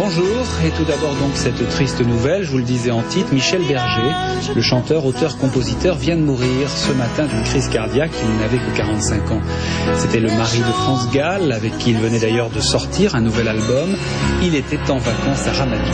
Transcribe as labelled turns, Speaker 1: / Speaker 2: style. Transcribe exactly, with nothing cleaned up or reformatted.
Speaker 1: Bonjour, et tout d'abord donc cette triste nouvelle, je vous le disais en titre, Michel Berger, le chanteur, auteur, compositeur, vient de mourir ce matin d'une crise cardiaque. Il n'avait que quarante-cinq ans. C'était le mari de France Gall, avec qui il venait d'ailleurs de sortir un nouvel album. Il était en vacances à Ramadan.